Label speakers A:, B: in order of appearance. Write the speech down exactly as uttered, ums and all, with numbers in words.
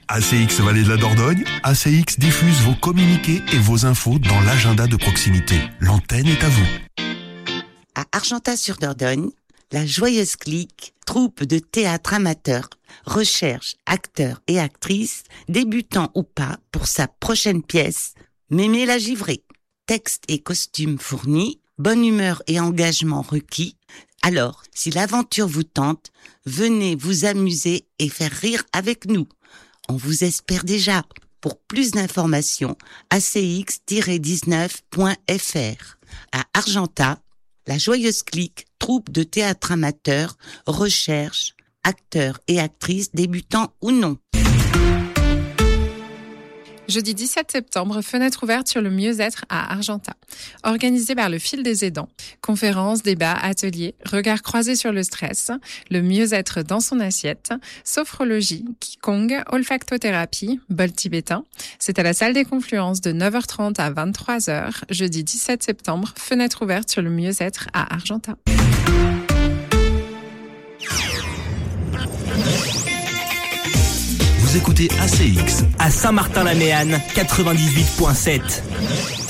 A: A C X Vallée de la Dordogne, A C X diffuse vos communiqués et vos infos dans l'agenda de proximité. L'antenne est à vous.
B: À Argentat-sur-Dordogne, la Joyeuse Clique, troupe de théâtre amateur, recherche acteurs et actrices, débutants ou pas, pour sa prochaine pièce, Mémé la givrée. Texte et costumes fournis, bonne humeur et engagement requis. Alors, si l'aventure vous tente, venez vous amuser et faire rire avec nous. On vous espère déjà. Pour plus d'informations, a c x tiret dix-neuf point f r. À Argentat, la Joyeuse Clique, troupe de théâtre amateur, recherche acteurs et actrices débutants ou non.
C: Jeudi dix-sept septembre, fenêtre ouverte sur le mieux-être à Argentat. Organisé par le Fil des aidants. Conférences, débats, ateliers, regards croisés sur le stress, le mieux-être dans son assiette, sophrologie, Qigong, olfactothérapie, bol tibétain. C'est à la salle des confluences de neuf heures trente à vingt-trois heures, jeudi dix-sept septembre, fenêtre ouverte sur le mieux-être à Argentat.
D: Vous écoutez A C X à Saint-Martin-la-Méanne quatre-vingt-dix-huit point sept.